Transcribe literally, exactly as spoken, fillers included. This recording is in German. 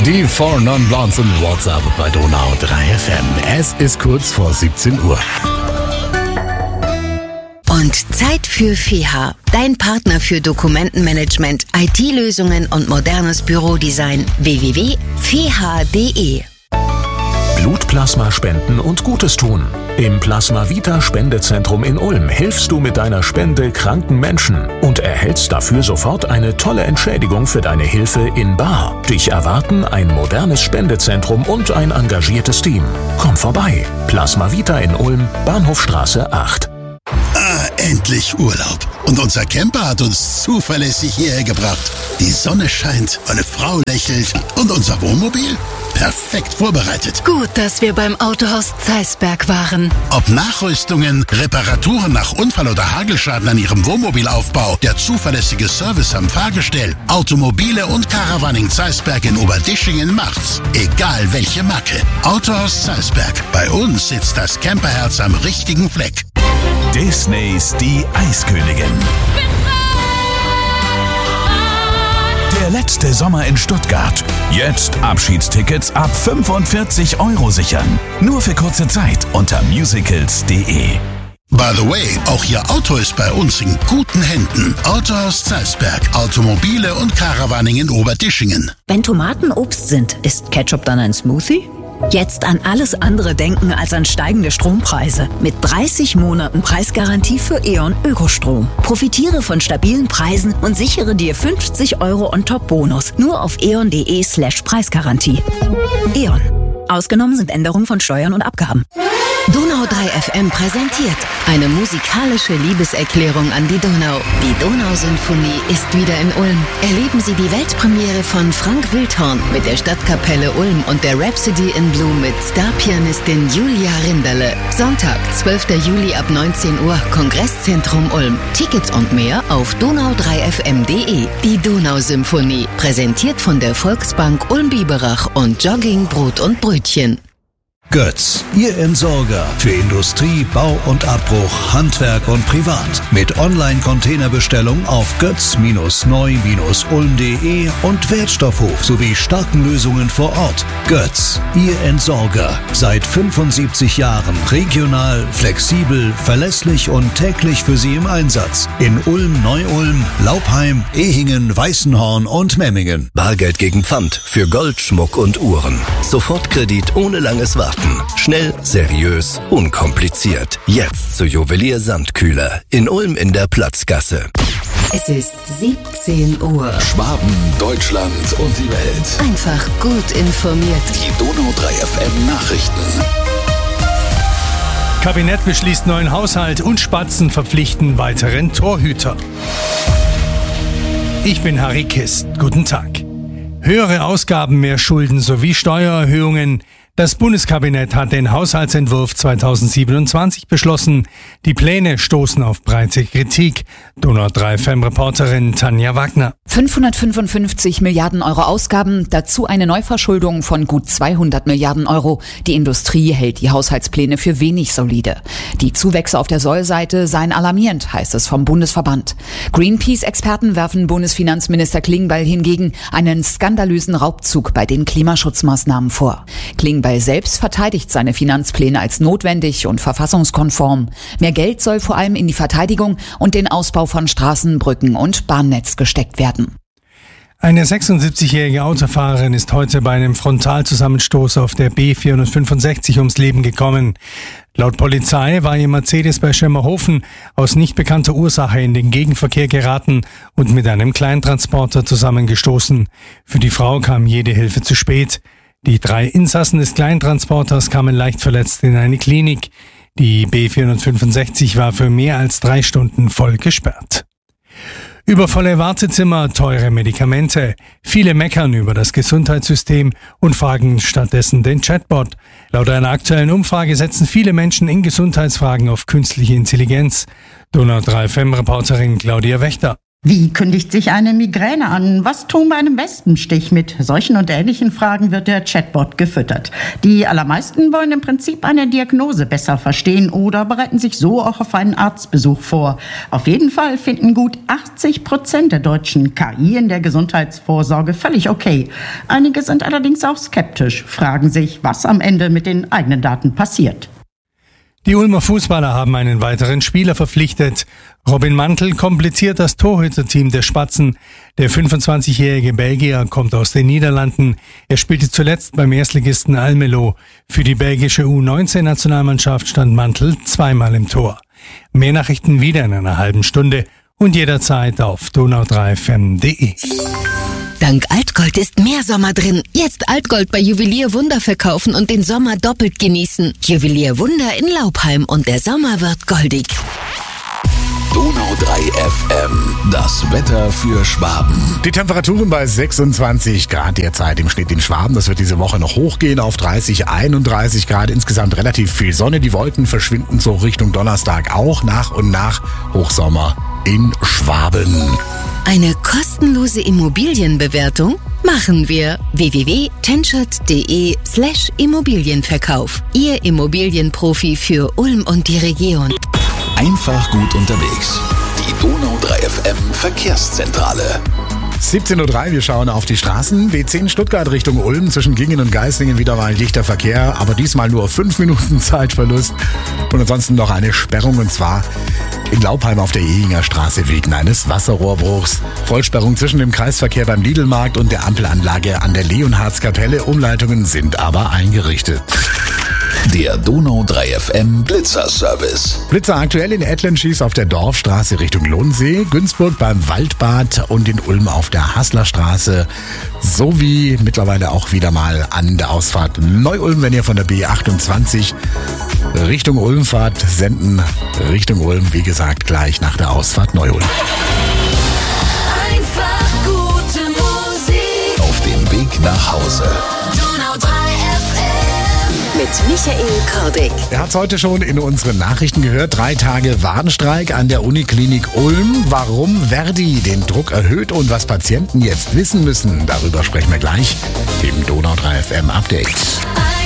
Die Four Non Blondes und WhatsApp bei Donau drei F M. Es ist kurz vor siebzehn Uhr. Und Zeit für F E H, dein Partner für Dokumentenmanagement, I T-Lösungen und modernes Bürodesign. w w w punkt f e h punkt d e Blutplasma spenden und Gutes tun. Im Plasma Vita Spendezentrum in Ulm hilfst du mit deiner Spende kranken Menschen und erhältst dafür sofort eine tolle Entschädigung für deine Hilfe in bar. Dich erwarten ein modernes Spendezentrum und ein engagiertes Team. Komm vorbei. Plasma Vita in Ulm, Bahnhofstraße acht. Ah, endlich Urlaub. Und unser Camper hat uns zuverlässig hierher gebracht. Die Sonne scheint, meine Frau lächelt und unser Wohnmobil? Perfekt vorbereitet. Gut, dass wir beim Autohaus Zeisberg waren. Ob Nachrüstungen, Reparaturen nach Unfall oder Hagelschaden an Ihrem Wohnmobilaufbau, der zuverlässige Service am Fahrgestell, Automobile und Caravaning Zeisberg in Oberdischingen macht's. Egal welche Marke. Autohaus Zeisberg. Bei uns sitzt das Camperherz am richtigen Fleck. Disneys Die Eiskönigin. Der letzte Sommer in Stuttgart. Jetzt Abschiedstickets ab fünfundvierzig Euro sichern. Nur für kurze Zeit unter musicals punkt d e. By the way, auch Ihr Auto ist bei uns in guten Händen. Autohaus Zeisberg. Automobile und Caravaning in Oberdischingen. Wenn Tomaten Obst sind, ist Ketchup dann ein Smoothie? Jetzt an alles andere denken als an steigende Strompreise. Mit dreißig Monaten Preisgarantie für E.ON Ökostrom. Profitiere von stabilen Preisen und sichere dir fünfzig Euro on top Bonus. Nur auf eon punkt d e slash Preisgarantie. E.ON. Ausgenommen sind Änderungen von Steuern und Abgaben. Donau drei F M präsentiert eine musikalische Liebeserklärung an die Donau. Die Donausymphonie ist wieder in Ulm. Erleben Sie die Weltpremiere von Frank Wildhorn mit der Stadtkapelle Ulm und der Rhapsody in Blue mit Starpianistin Julia Rinderle. Sonntag, zwölfter Juli ab neunzehn Uhr, Kongresszentrum Ulm. Tickets und mehr auf donau drei f m punkt d e. Die Donausymphonie, präsentiert von der Volksbank Ulm-Biberach und Jogging, Brot und Brötchen. Götz, Ihr Entsorger für Industrie, Bau und Abbruch, Handwerk und Privat. Mit Online-Containerbestellung auf götz neu ulm punkt d e und Wertstoffhof sowie starken Lösungen vor Ort. Götz, Ihr Entsorger. Seit fünfundsiebzig Jahren regional, flexibel, verlässlich und täglich für Sie im Einsatz. In Ulm, Neu-Ulm, Laupheim, Ehingen, Weißenhorn und Memmingen. Bargeld gegen Pfand für Gold, Schmuck und Uhren. Sofortkredit ohne langes Warten. Schnell, seriös, unkompliziert. Jetzt zu Juwelier Sandkühler in Ulm in der Platzgasse. Es ist siebzehn Uhr. Schwaben, Deutschland und die Welt. Einfach gut informiert. Die Donau drei F M Nachrichten. Kabinett beschließt neuen Haushalt und Spatzen verpflichten weiteren Torhüter. Ich bin Harry Kist. Guten Tag. Höhere Ausgaben, mehr Schulden sowie Steuererhöhungen. Das Bundeskabinett hat den Haushaltsentwurf zweitausendsiebenundzwanzig beschlossen. Die Pläne stoßen auf breite Kritik. Donau drei F M-Reporterin Tanja Wagner. fünfhundertfünfundfünfzig Milliarden Euro Ausgaben, dazu eine Neuverschuldung von gut zweihundert Milliarden Euro. Die Industrie hält die Haushaltspläne für wenig solide. Die Zuwächse auf der Sollseite seien alarmierend, heißt es vom Bundesverband. Greenpeace-Experten werfen Bundesfinanzminister Klingbeil hingegen einen skandalösen Raubzug bei den Klimaschutzmaßnahmen vor. Klingbeil selbst verteidigt seine Finanzpläne als notwendig und verfassungskonform. Mehr Geld soll vor allem in die Verteidigung und den Ausbau von Straßen, Brücken und Bahnnetz gesteckt werden. Eine sechsundsiebzigjährige Autofahrerin ist heute bei einem Frontalzusammenstoß auf der B vierhundertfünfundsechzig ums Leben gekommen. Laut Polizei war ihr Mercedes bei Schirmerhofen aus nicht bekannter Ursache in den Gegenverkehr geraten und mit einem Kleintransporter zusammengestoßen. Für die Frau kam jede Hilfe zu spät. Die drei Insassen des Kleintransporters kamen leicht verletzt in eine Klinik. Die B vierhundertfünfundsechzig war für mehr als drei Stunden voll gesperrt. Übervolle Wartezimmer, teure Medikamente. Viele meckern über das Gesundheitssystem und fragen stattdessen den Chatbot. Laut einer aktuellen Umfrage setzen viele Menschen in Gesundheitsfragen auf künstliche Intelligenz. Donau drei F M-Reporterin Claudia Wächter. Wie kündigt sich eine Migräne an? Was tun bei einem Wespenstich? Mit solchen und ähnlichen Fragen wird der Chatbot gefüttert. Die allermeisten wollen im Prinzip eine Diagnose besser verstehen oder bereiten sich so auch auf einen Arztbesuch vor. Auf jeden Fall finden gut achtzig Prozent der Deutschen K I in der Gesundheitsvorsorge völlig okay. Einige sind allerdings auch skeptisch, fragen sich, was am Ende mit den eigenen Daten passiert. Die Ulmer Fußballer haben einen weiteren Spieler verpflichtet. Robin Mantl komplettiert das Torhüterteam der Spatzen. Der fünfundzwanzigjährige Belgier kommt aus den Niederlanden. Er spielte zuletzt beim Erstligisten Almelo. Für die belgische U neunzehn Nationalmannschaft stand Mantl zweimal im Tor. Mehr Nachrichten wieder in einer halben Stunde und jederzeit auf donau drei f m punkt d e. Dank Altgold ist mehr Sommer drin. Jetzt Altgold bei Juwelier Wunder verkaufen und den Sommer doppelt genießen. Juwelier Wunder in Laubheim und der Sommer wird goldig. Donau drei F M, das Wetter für Schwaben. Die Temperaturen bei sechsundzwanzig Grad derzeit im Schnitt in Schwaben. Das wird diese Woche noch hochgehen auf dreißig, einunddreißig Grad. Insgesamt relativ viel Sonne. Die Wolken verschwinden so Richtung Donnerstag auch nach und nach. Hochsommer in Schwaben. Eine kostenlose Immobilienbewertung machen wir. w w w punkt tenschert punkt d e slash Immobilienverkauf. Ihr Immobilienprofi für Ulm und die Region. Einfach gut unterwegs. Die Donau drei F M Verkehrszentrale. siebzehn Uhr drei, wir schauen auf die Straßen. B zehn Stuttgart Richtung Ulm, zwischen Gingen und Geislingen wieder mal dichter Verkehr, aber diesmal nur fünf Minuten Zeitverlust. Und ansonsten noch eine Sperrung, und zwar in Laubheim auf der Ehinger Straße wegen eines Wasserrohrbruchs. Vollsperrung zwischen dem Kreisverkehr beim Lidl-Markt und der Ampelanlage an der Leonhardskapelle. Umleitungen sind aber eingerichtet. Der Donau drei F M Blitzer-Service. Blitzer aktuell in Ettlenschieß auf der Dorfstraße Richtung Lohnsee, Günzburg beim Waldbad und in Ulm auf der Haßlerstraße, sowie mittlerweile auch wieder mal an der Ausfahrt Neu-Ulm, wenn ihr von der B achtundzwanzig Richtung Ulm fahrt, senden Richtung Ulm, wie gesagt, gleich nach der Ausfahrt Neu-Ulm. Einfach gute Musik. Auf dem Weg nach Hause. Donau drei F M. Mit Michael Kordick. Er hat es heute schon in unseren Nachrichten gehört. Drei Tage Warnstreik an der Uniklinik Ulm. Warum Verdi den Druck erhöht und was Patienten jetzt wissen müssen, darüber sprechen wir gleich im Donau drei F M Update.